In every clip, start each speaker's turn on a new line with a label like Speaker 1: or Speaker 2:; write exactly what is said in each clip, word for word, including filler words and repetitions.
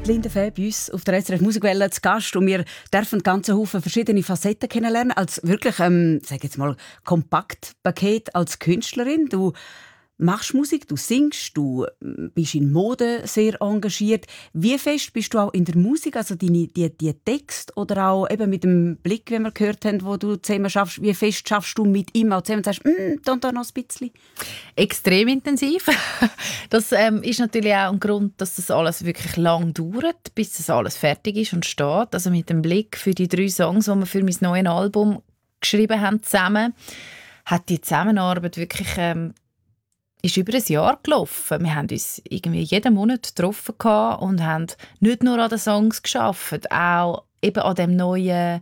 Speaker 1: Linda Fee bei uns auf der S R F Musikwelle zu Gast und wir dürfen ganze Haufen verschiedene Facetten kennenlernen. Als wirklich, ähm, sag jetzt mal, Kompaktpaket als Künstlerin. Du machst Musik, du singst, du bist in Mode sehr engagiert. Wie fest bist du auch in der Musik, also deine, die, die Text oder auch eben mit dem Blick, wie wir gehört haben, wo du zusammen schaffst, wie fest schaffst du mit ihm auch zusammen und sagst, mm, da und da noch ein bisschen?
Speaker 2: Extrem intensiv. Das ähm, ist natürlich auch ein Grund, dass das alles wirklich lang dauert, bis das alles fertig ist und steht. Also mit dem Blick für die drei Songs, die wir für mein neues Album geschrieben haben zusammen, hat die Zusammenarbeit wirklich ähm, ist über ein Jahr gelaufen. Wir haben uns irgendwie jeden Monat getroffen und haben nicht nur an den Songs gearbeitet, auch eben an dem neuen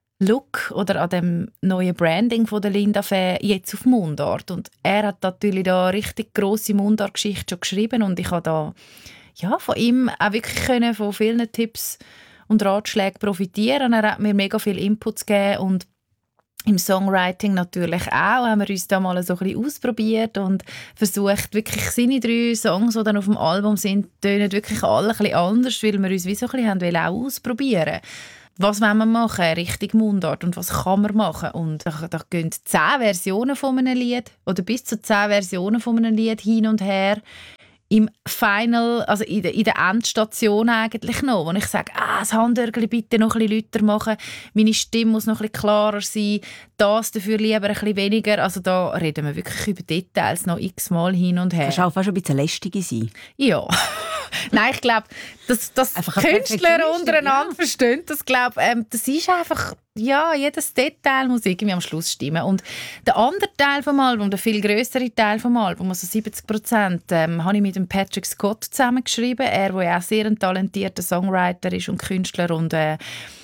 Speaker 2: Look oder an dem neuen Branding von der Linda Fee jetzt auf Mundart. Und er hat natürlich da eine richtig grosse Mundart-Geschichte schon geschrieben und ich habe da ja, von ihm auch wirklich können, von vielen Tipps und Ratschlägen profitieren. Er hat mir mega viel Inputs gegeben und im Songwriting natürlich auch, haben wir uns da mal so ein bisschen ausprobiert und versucht, wirklich seine drei Songs, die dann auf dem Album sind, tönen wirklich alle ein bisschen anders, weil wir uns wie so ein bisschen haben auch ausprobieren. Was wollen wir machen, richtig Mundart, und was kann man machen? Und da, da gehen zehn Versionen von einem Lied oder bis zu zehn Versionen von einem Lied hin und her. Im Final, also in der, in der Endstation eigentlich noch, wo ich sage, ah, das Handörgel bitte noch ein bisschen lauter machen, meine Stimme muss noch ein bisschen klarer sein, das dafür lieber ein bisschen weniger. Also da reden wir wirklich über Details noch x-mal hin und her.
Speaker 1: Kannst du auch fast ein bisschen lästig sein?
Speaker 2: Ja. Nein, ich glaube, dass, dass Künstler untereinander ja. verstehen, das, glaub, ähm, das ist einfach, ja, jedes Detail muss irgendwie am Schluss stimmen. Und der andere Teil vom Album, der viel grössere Teil vom Album, also siebzig Prozent, ähm, habe ich mit dem Patrick Scott zusammengeschrieben. Er, der ja auch sehr ein talentierter Songwriter ist und Künstler, und äh,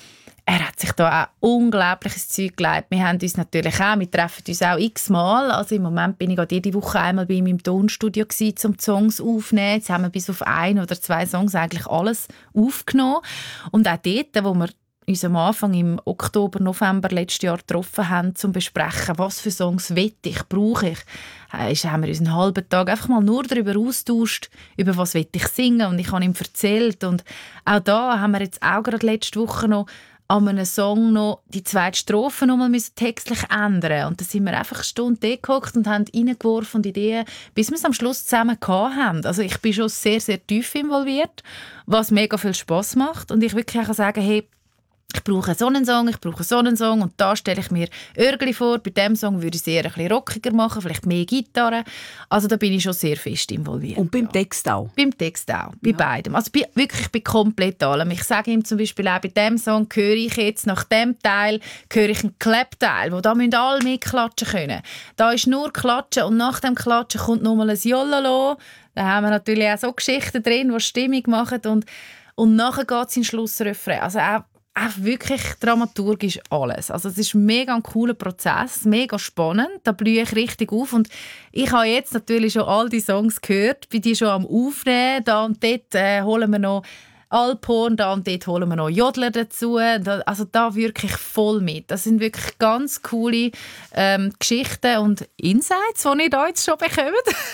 Speaker 2: er hat sich da auch unglaubliches Zeug gelegt. Wir haben uns natürlich auch, wir treffen uns auch x-mal. Also im Moment bin ich gerade jede Woche einmal bei ihm im Tonstudio gewesen, um die Songs aufzunehmen. Jetzt haben wir bis auf ein oder zwei Songs eigentlich alles aufgenommen. Und auch dort, wo wir uns am Anfang im Oktober, November letztes Jahr getroffen haben, um zu besprechen, was für Songs will ich, brauche ich, äh, haben wir uns einen halben Tag einfach mal nur darüber austauscht, über was will ich singen. Und ich habe ihm erzählt. Und auch da haben wir jetzt auch gerade letzte Woche noch an einem Song noch die zweite Strophe noch mal textlich ändern. Und da sind wir einfach eine Stunde da gehockt und haben reingeworfen und Ideen, bis wir es am Schluss zusammen gehabt haben. Also ich bin schon sehr, sehr tief involviert, was mega viel Spass macht. Und ich wirklich kann sagen, hey, ich brauche so einen Song, ich brauche so einen Song, und da stelle ich mir Örgli vor. Bei diesem Song würde ich es eher ein bisschen rockiger machen, vielleicht mehr Gitarre. Also da bin ich schon sehr fest involviert.
Speaker 1: Und beim
Speaker 2: ja.
Speaker 1: Text auch?
Speaker 2: Beim Text auch, bei
Speaker 1: ja.
Speaker 2: beidem. Also bei, wirklich bei komplett allem. Ich sage ihm zum Beispiel auch, bei diesem Song höre ich jetzt, nach diesem Teil, höre ich einen Clap-Teil, wo da müssen alle mitklatschen können. Da ist nur Klatschen, und nach dem Klatschen kommt nochmal ein Jollalo. Da haben wir natürlich auch so Geschichten drin, die Stimmung machen, und, und nachher geht es in den Schlussrefrain. Also auch Auch wirklich dramaturgisch alles. Also es ist ein mega cooler Prozess, mega spannend. Da blühe ich richtig auf. Und ich habe jetzt natürlich schon all die Songs gehört, bin die schon am Aufnehmen. Da und dort äh, holen wir noch Alphorn, da und dort holen wir noch Jodler dazu. Da, also da wirklich voll mit. Das sind wirklich ganz coole ähm, Geschichten und Insights, die ich da jetzt schon bekomme.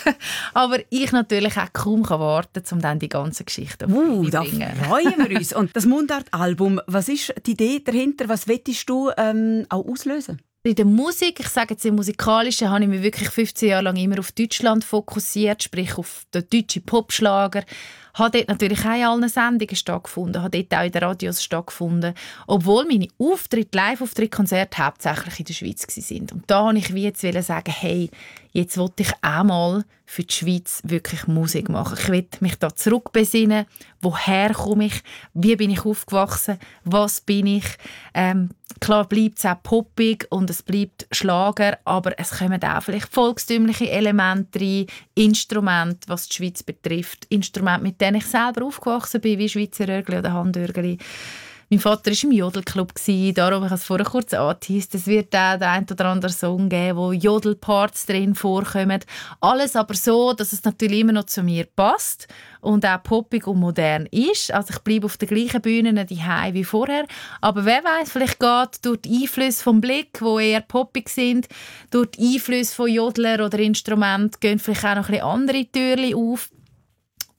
Speaker 2: Aber ich natürlich auch kaum kann warten, um dann die ganzen Geschichten
Speaker 1: uh,
Speaker 2: zu bringen.
Speaker 1: Da freuen wir uns. Und das Mundart-Album, was ist die Idee dahinter? Was möchtest du ähm, auch auslösen?
Speaker 2: In der Musik, ich sage jetzt im Musikalischen, habe ich mich wirklich fünfzehn Jahre lang immer auf Deutschland fokussiert, sprich auf den deutschen Popschlager. Habe dort natürlich auch in allen Sendungen stattgefunden, habe dort auch in den Radios stattgefunden, obwohl meine Auftritte, Live-Auftritte, Konzerte hauptsächlich in der Schweiz waren. Und da wollte ich wie jetzt sagen, hey, jetzt will ich auch mal für die Schweiz wirklich Musik machen. Ich will mich da zurückbesinnen. Woher komme ich? Wie bin ich aufgewachsen? Was bin ich? Ähm, klar bleibt es auch poppig und es bleibt Schlager, aber es kommen auch vielleicht volkstümliche Elemente rein, Instrumente, was die Schweiz betrifft. Instrumente, mit denen ich selber aufgewachsen bin, wie Schweizer Örgli oder Handörgli. Mein Vater war im Jodelclub, darum, ich habe es vorher kurz angeteased, es wird auch den einen oder anderen Song geben, wo Jodelparts drin vorkommen. Alles aber so, dass es natürlich immer noch zu mir passt und auch poppig und modern ist. Also ich bleibe auf der gleichen Bühne daheim wie vorher. Aber wer weiß, vielleicht geht durch die Einflüsse vom Blick, die eher poppig sind, durch die Einflüsse von Jodler oder Instrumenten, gehen vielleicht auch noch ein bisschen andere Türchen auf.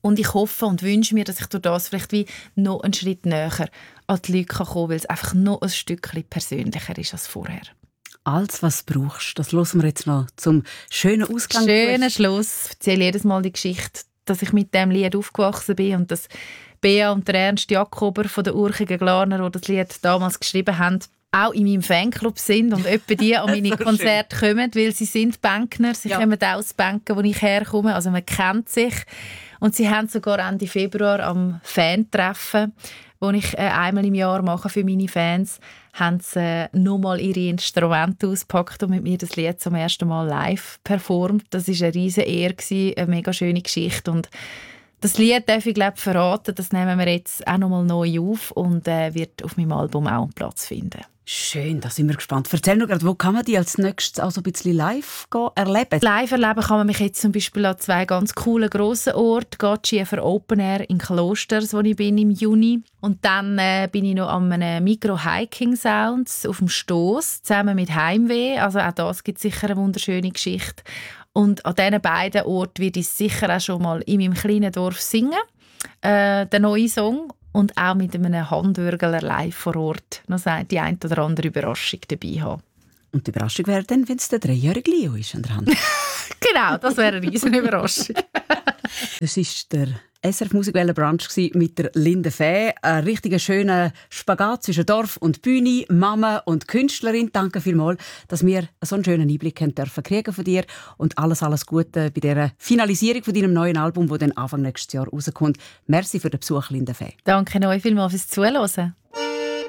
Speaker 2: Und ich hoffe und wünsche mir, dass ich durch das vielleicht wie noch einen Schritt näher an die Leute kommen kann, weil es einfach noch ein Stückchen persönlicher ist als vorher.
Speaker 1: Alles, was du brauchst, das hören wir jetzt noch zum schönen Ausgang.
Speaker 2: Schöner Schluss. Ich erzähle jedes Mal die Geschichte, dass ich mit diesem Lied aufgewachsen bin und dass Bea und der Ernst Jakober von der Urchigen Glarner, die das Lied damals geschrieben haben, auch in meinem Fanclub sind und etwa die an meine so Konzerte schön. kommen, weil sie sind Bankner, sie ja. kommen aus Banken, wo ich herkomme, also man kennt sich. Und sie haben sogar Ende Februar am Fan-Treffen, das ich äh, einmal im Jahr mache für meine Fans, haben sie äh, nochmal ihre Instrumente ausgepackt und mit mir das Lied zum ersten Mal live performt. Das war eine riesige Ehre, eine mega schöne Geschichte. Und das Lied darf ich glaube verraten, das nehmen wir jetzt auch nochmal neu auf und äh, wird auf meinem Album auch einen Platz finden.
Speaker 1: Schön, da sind wir gespannt. Erzähl noch gerade, wo kann man die als nächstes auch so ein bisschen live erleben?
Speaker 2: Live erleben kann man mich jetzt zum Beispiel an zwei ganz coolen grossen Orten. Gatschiefer Open Air in Klosters, wo ich bin im Juni. Und dann äh, bin ich noch an einem Micro Hiking Sounds auf dem Stoss, zusammen mit Heimweh. Also auch das gibt sicher eine wunderschöne Geschichte. Und an diesen beiden Orten werde ich sicher auch schon mal in meinem kleinen Dorf singen, äh, den neuen Song. Und auch mit einem Handwürgler live vor Ort noch die ein oder andere Überraschung dabei haben.
Speaker 1: Und die Überraschung wäre dann, wenn es der dreijährige Leo ist an der Hand.
Speaker 2: Genau, das wäre eine riesen Überraschung.
Speaker 1: Das war der S R F Musikwelle Brunch mit der Linde Fäh. Ein richtig schöner Spagat zwischen Dorf und Bühne, Mama und Künstlerin. Danke vielmals, dass wir so einen schönen Einblick haben dürfen kriegen von dir. Und alles, alles Gute bei der Finalisierung von deinem neuen Album, das dann Anfang nächstes Jahr rauskommt. Merci für den Besuch, Linde Fäh.
Speaker 2: Danke euch vielmals fürs Zuhören.